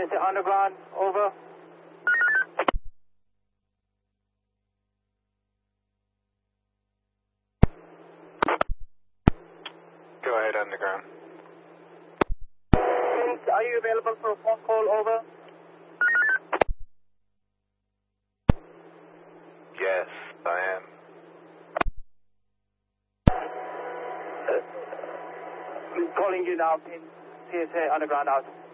TSA Underground, over. Go ahead, Underground. Please, are you available for a phone call, over? Yes, I am. I'm calling you now, in TSA Underground out.